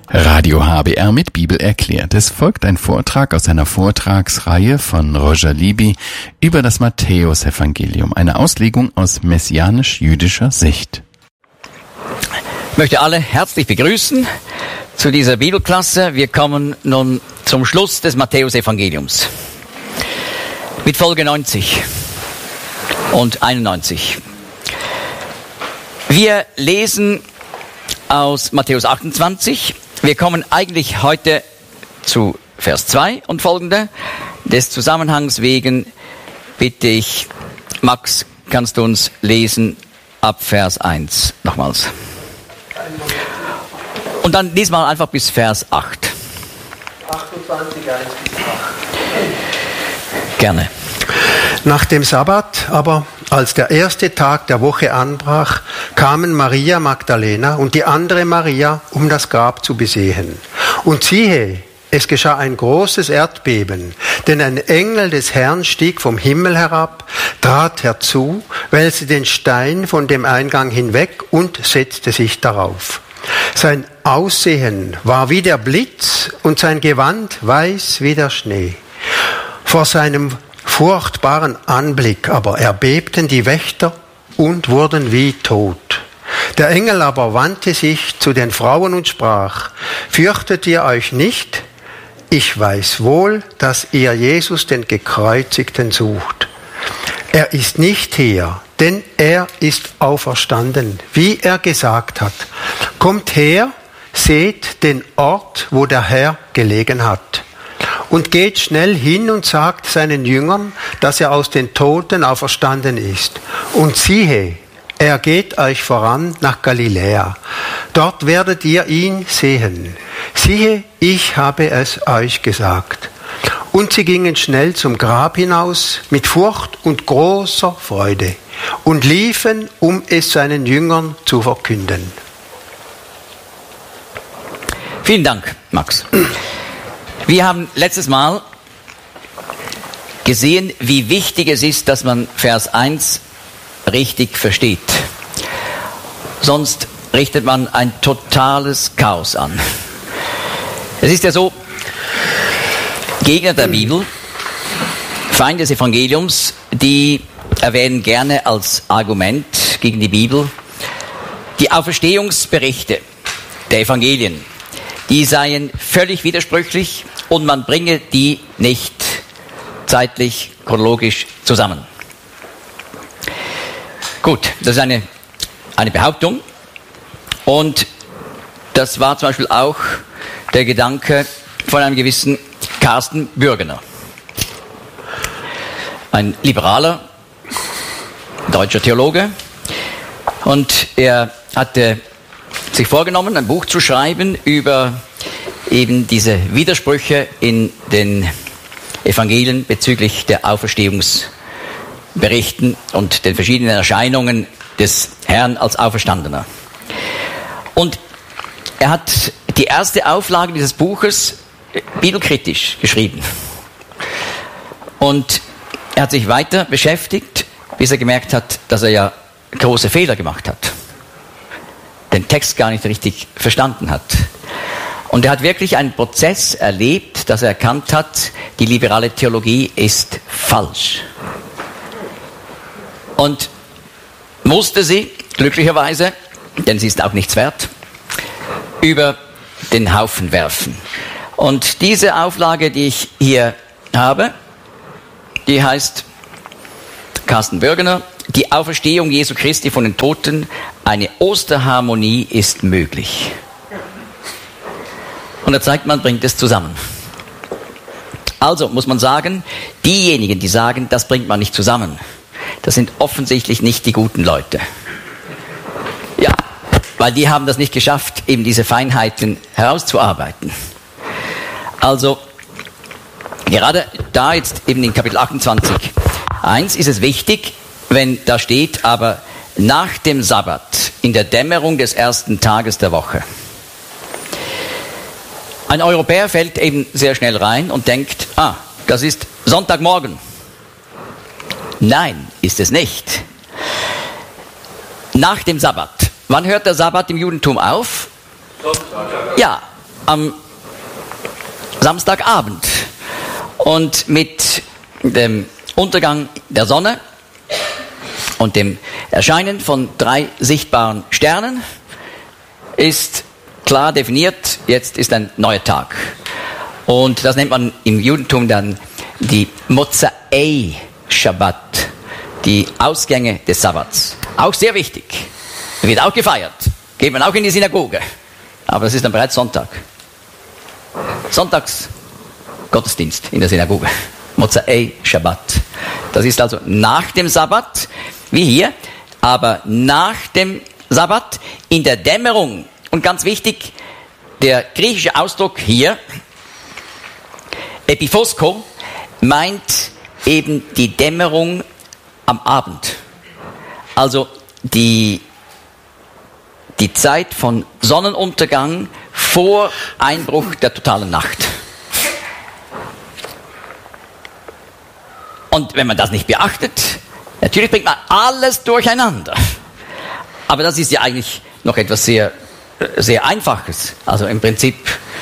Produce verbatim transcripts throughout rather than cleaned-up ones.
Radio H B R mit Bibel erklärt. Es folgt ein Vortrag aus einer Vortragsreihe von Roger Libby über das Matthäusevangelium, eine Auslegung aus messianisch-jüdischer Sicht. Ich möchte alle herzlich begrüßen zu dieser Bibelklasse. Wir kommen nun zum Schluss des Matthäusevangeliums mit Folge neunzig und einundneunzig. Wir lesen aus Matthäus achtundzwanzig. Wir kommen eigentlich heute zu Vers zwei und folgende. Des Zusammenhangs wegen bitte ich, Max, kannst du uns lesen ab Vers eins nochmals. Und dann diesmal einfach bis Vers acht. achtundzwanzig, eins bis acht. Gerne. Nach dem Sabbat aber, als der erste Tag der Woche anbrach, kamen Maria Magdalena und die andere Maria, um das Grab zu besehen. Und siehe, es geschah ein großes Erdbeben, denn ein Engel des Herrn stieg vom Himmel herab, trat herzu, wälzte den Stein von dem Eingang hinweg und setzte sich darauf. Sein Aussehen war wie der Blitz und sein Gewand weiß wie der Schnee. Vor seinem furchtbaren Anblick aber erbebten die Wächter und wurden wie tot. Der Engel aber wandte sich zu den Frauen und sprach: Fürchtet ihr euch nicht? Ich weiß wohl, dass ihr Jesus, den Gekreuzigten, sucht. Er ist nicht hier, denn er ist auferstanden, wie er gesagt hat. Kommt her, seht den Ort, wo der Herr gelegen hat. Und geht schnell hin und sagt seinen Jüngern, dass er aus den Toten auferstanden ist. Und siehe, er geht euch voran nach Galiläa. Dort werdet ihr ihn sehen. Siehe, ich habe es euch gesagt. Und sie gingen schnell zum Grab hinaus mit Furcht und großer Freude und liefen, um es seinen Jüngern zu verkünden. Vielen Dank, Max. Wir haben letztes Mal gesehen, wie wichtig es ist, dass man Vers eins richtig versteht. Sonst richtet man ein totales Chaos an. Es ist ja so, Gegner der Bibel, Feinde des Evangeliums, die erwähnen gerne als Argument gegen die Bibel die Auferstehungsberichte der Evangelien. Die seien völlig widersprüchlich und man bringe die nicht zeitlich, chronologisch zusammen. Gut, das ist eine, eine Behauptung und das war zum Beispiel auch der Gedanke von einem gewissen Carsten Bürgener. Ein liberaler deutscher Theologe, und er hatte sich vorgenommen, ein Buch zu schreiben über eben diese Widersprüche in den Evangelien bezüglich der Auferstehungsberichten und den verschiedenen Erscheinungen des Herrn als Auferstandener. Und er hat die erste Auflage dieses Buches bibelkritisch geschrieben. Und er hat sich weiter beschäftigt, bis er gemerkt hat, dass er ja große Fehler gemacht hat. Den Text gar nicht richtig verstanden hat. Und er hat wirklich einen Prozess erlebt, dass er erkannt hat, die liberale Theologie ist falsch. Und musste sie, glücklicherweise, denn sie ist auch nichts wert, über den Haufen werfen. Und diese Auflage, die ich hier habe, die heißt Carsten Bürgener: Die Auferstehung Jesu Christi von den Toten, eine Osterharmonie ist möglich. Und er zeigt, man bringt es zusammen. Also muss man sagen, diejenigen, die sagen, das bringt man nicht zusammen, das sind offensichtlich nicht die guten Leute. Ja, weil die haben das nicht geschafft, eben diese Feinheiten herauszuarbeiten. Also, gerade da jetzt eben in Kapitel achtundzwanzig eins ist es wichtig, wenn da steht, aber nach dem Sabbat, in der Dämmerung des ersten Tages der Woche. Ein Europäer fällt eben sehr schnell rein und denkt, ah, das ist Sonntagmorgen. Nein, ist es nicht. Nach dem Sabbat. Wann hört der Sabbat im Judentum auf? Ja, am Samstagabend. Und mit dem Untergang der Sonne und dem Erscheinen von drei sichtbaren Sternen ist klar definiert, jetzt ist ein neuer Tag. Und das nennt man im Judentum dann die Motzei Shabbat, die Ausgänge des Sabbats. Auch sehr wichtig. Wird auch gefeiert. Geht man auch in die Synagoge. Aber das ist dann bereits Sonntag. Sonntags Gottesdienst in der Synagoge. Motzei Shabbat. Das ist also nach dem Sabbat, wie hier, aber nach dem Sabbat in der Dämmerung. Und ganz wichtig, der griechische Ausdruck hier, Epiphosko, meint eben die Dämmerung am Abend. Also die, die Zeit von Sonnenuntergang vor Einbruch der totalen Nacht. Und wenn man das nicht beachtet, natürlich bringt man alles durcheinander. Aber das ist ja eigentlich noch etwas sehr, sehr Einfaches. Also im Prinzip,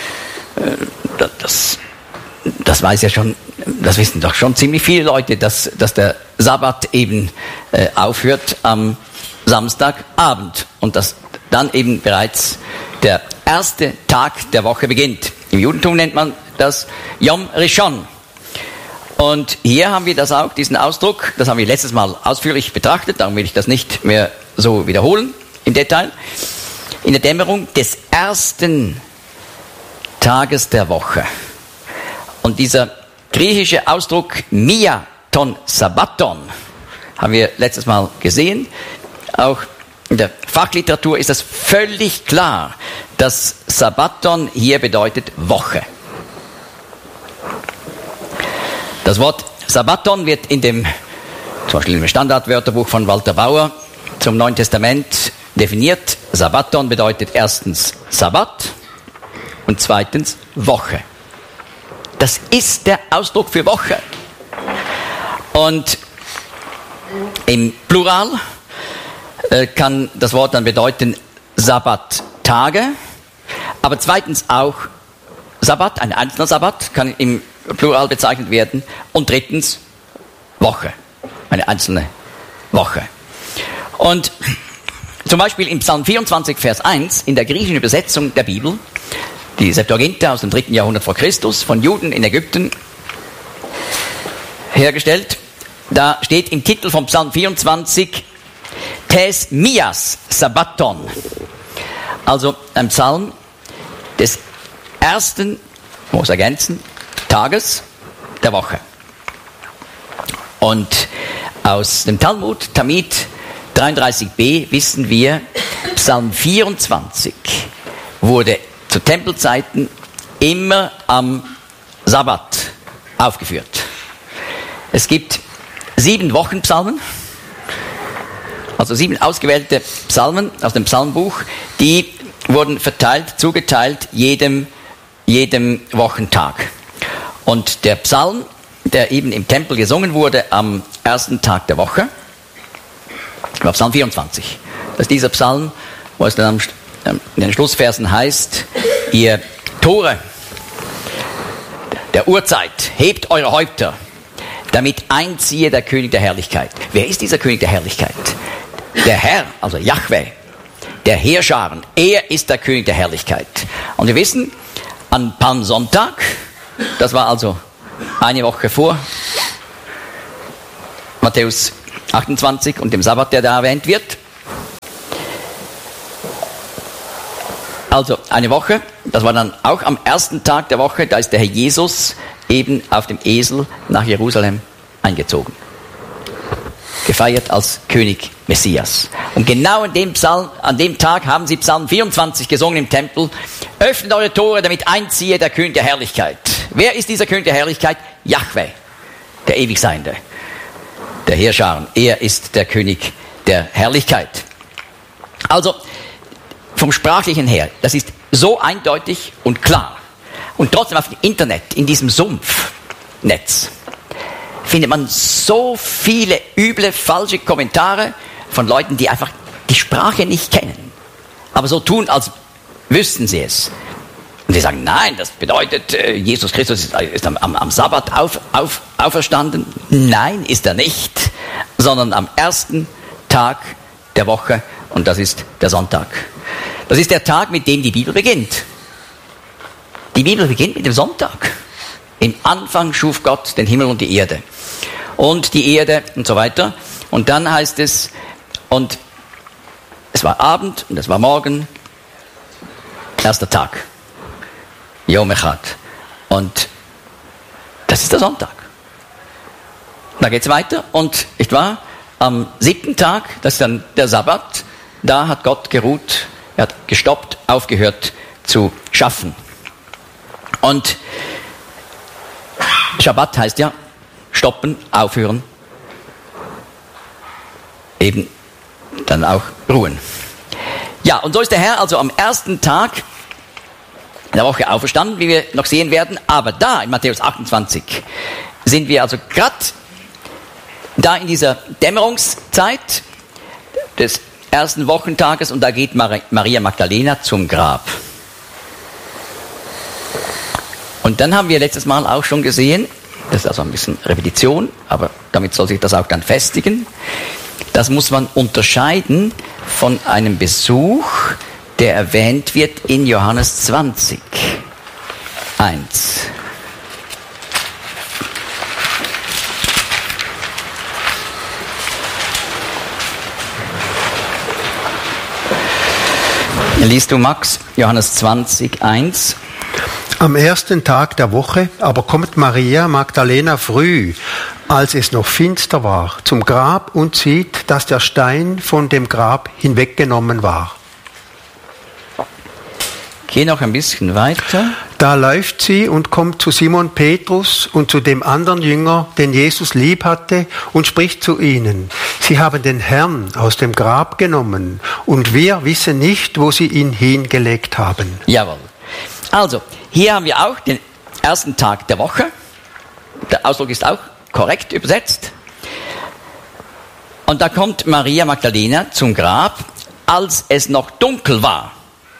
das, das weiß ja schon, das wissen doch schon ziemlich viele Leute, dass, dass der Sabbat eben äh, aufhört am Samstagabend und dass dann eben bereits der erste Tag der Woche beginnt. Im Judentum nennt man das Yom Rishon. Und hier haben wir das auch, diesen Ausdruck, das haben wir letztes Mal ausführlich betrachtet, darum will ich das nicht mehr so wiederholen im Detail. In der Dämmerung des ersten Tages der Woche. Und dieser griechische Ausdruck Mia ton Sabbaton haben wir letztes Mal gesehen. Auch in der Fachliteratur ist das völlig klar, dass Sabbaton hier bedeutet Woche. Das Wort Sabbaton wird in dem, zum Beispiel im Standardwörterbuch von Walter Bauer zum Neuen Testament definiert. Sabbaton bedeutet erstens Sabbat und zweitens Woche. Das ist der Ausdruck für Woche. Und im Plural äh, kann das Wort dann bedeuten Sabbattage, aber zweitens auch Sabbat, ein einzelner Sabbat kann im Plural bezeichnet werden und drittens Woche, eine einzelne Woche. Und zum Beispiel im Psalm vierundzwanzig, Vers eins, in der griechischen Übersetzung der Bibel, die Septuaginta aus dem dritten Jahrhundert vor Christus, von Juden in Ägypten hergestellt, da steht im Titel vom Psalm vierundzwanzig Tes mias Sabbaton, also ein Psalm des ersten, muss ergänzen, Tages der Woche. Und aus dem Talmud, Tamid dreiunddreißig b, wissen wir, Psalm vierundzwanzig wurde zu Tempelzeiten immer am Sabbat aufgeführt. Es gibt sieben Wochenpsalmen, also sieben ausgewählte Psalmen aus dem Psalmbuch, die wurden verteilt, zugeteilt jedem, jedem Wochentag. Und der Psalm, der eben im Tempel gesungen wurde am ersten Tag der Woche, war Psalm vierundzwanzig. Das ist dieser Psalm, wo es dann in den Schlussversen heißt, ihr Tore der Urzeit, hebt eure Häupter, damit einziehe der König der Herrlichkeit. Wer ist dieser König der Herrlichkeit? Der Herr, also Jahwe, der Heerscharen, er ist der König der Herrlichkeit. Und wir wissen, an Palmsonntag, das war also eine Woche vor Matthäus achtundzwanzig und dem Sabbat, der da erwähnt wird. Also eine Woche, das war dann auch am ersten Tag der Woche, da ist der Herr Jesus eben auf dem Esel nach Jerusalem eingezogen. Gefeiert als König Messias. Und genau an dem, Psalm, an dem Tag haben sie Psalm vierundzwanzig gesungen im Tempel. Öffnet eure Tore, damit einziehe der König der Herrlichkeit. Wer ist dieser König der Herrlichkeit? Jahwe, der Ewigseinde, der Heerscharen. Er ist der König der Herrlichkeit. Also, vom Sprachlichen her, das ist so eindeutig und klar. Und trotzdem auf dem Internet, in diesem Sumpfnetz, findet man so viele üble, falsche Kommentare von Leuten, die einfach die Sprache nicht kennen, aber so tun, als wüssten sie es. Und sie sagen, nein, das bedeutet, Jesus Christus ist, ist am, am, am Sabbat auf, auf, auferstanden. Nein, ist er nicht, sondern am ersten Tag der Woche, und das ist der Sonntag. Das ist der Tag, mit dem die Bibel beginnt. Die Bibel beginnt mit dem Sonntag. Im Anfang schuf Gott den Himmel und die Erde. Und die Erde und so weiter. Und dann heißt es, und es war Abend und es war Morgen, erster Tag. Yom Echad. Und das ist der Sonntag. Da geht's weiter und, nicht wahr, am siebten Tag, das ist dann der Sabbat, da hat Gott geruht, er hat gestoppt, aufgehört zu schaffen. Und Schabbat heißt ja stoppen, aufhören, eben dann auch ruhen. Ja, und so ist der Herr also am ersten Tag der Woche auferstanden, wie wir noch sehen werden. Aber da, in Matthäus achtundzwanzig, sind wir also gerade da in dieser Dämmerungszeit des ersten Wochentages und da geht Maria Magdalena zum Grab. Und dann haben wir letztes Mal auch schon gesehen, das ist also ein bisschen Repetition, aber damit soll sich das auch dann festigen. Das muss man unterscheiden von einem Besuch, der erwähnt wird in Johannes zwanzig, eins. Liest du, Max, Johannes zwanzig, eins. Am ersten Tag der Woche aber kommt Maria Magdalena früh, als es noch finster war, zum Grab und sieht, dass der Stein von dem Grab hinweggenommen war. Geh noch ein bisschen weiter. Da läuft sie und kommt zu Simon Petrus und zu dem anderen Jünger, den Jesus lieb hatte, und spricht zu ihnen: Sie haben den Herrn aus dem Grab genommen und wir wissen nicht, wo sie ihn hingelegt haben. Jawohl. Also, hier haben wir auch den ersten Tag der Woche. Der Ausdruck ist auch korrekt übersetzt. Und da kommt Maria Magdalena zum Grab, als es noch dunkel war.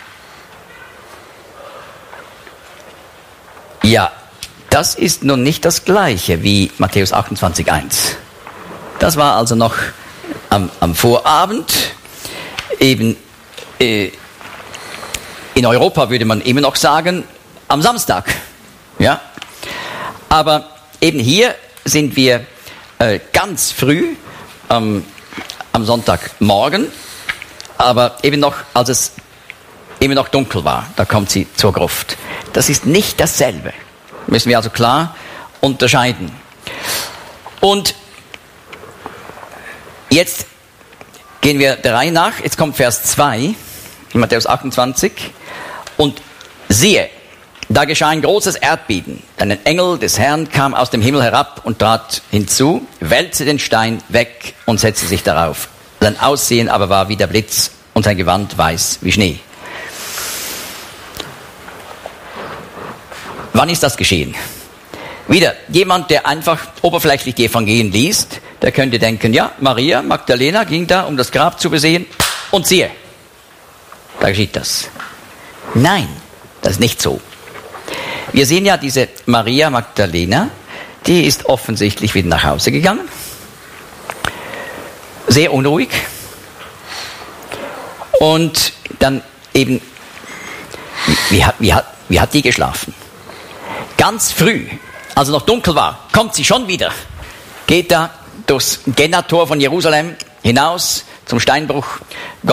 Ja, das ist nun nicht das Gleiche wie Matthäus achtundzwanzig, eins. Das war also noch am, am Vorabend. Eben äh, in Europa würde man immer noch sagen, am Samstag. Ja? Aber eben hier sind wir äh, ganz früh ähm, am Sonntagmorgen, aber eben noch, als es eben noch dunkel war, da kommt sie zur Gruft. Das ist nicht dasselbe. Müssen wir also klar unterscheiden. Und jetzt gehen wir der Reihe nach. Jetzt kommt Vers zwei in Matthäus achtundzwanzig. Und siehe, da geschah ein großes Erdbeben. Denn ein Engel des Herrn kam aus dem Himmel herab und trat hinzu, wälzte den Stein weg und setzte sich darauf. Sein Aussehen aber war wie der Blitz und sein Gewand weiß wie Schnee. Wann ist das geschehen? Wieder, jemand, der einfach oberflächlich die Evangelien liest, der könnte denken, ja, Maria Magdalena ging da, um das Grab zu besehen, und siehe, da geschieht das. Nein, das ist nicht so. Wir sehen ja diese Maria Magdalena, die ist offensichtlich wieder nach Hause gegangen, sehr unruhig, und dann eben, wie hat, wie hat, wie hat die geschlafen? Ganz früh, als es noch dunkel war, kommt sie schon wieder, geht da durchs Gennator von Jerusalem hinaus zum Steinbruch